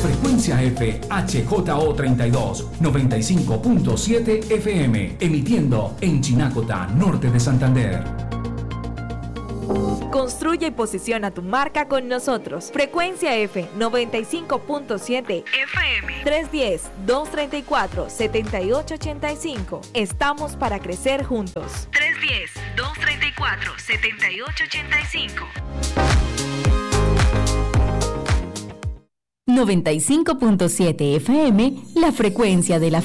Frecuencia F HJO32 95.7 FM, emitiendo en Chinacota, norte de Santander. Construye y posiciona tu marca con nosotros. Frecuencia F 95.7 FM 310-234-7885. Estamos para crecer juntos. 310-234-7885. 95.7 FM, la frecuencia de la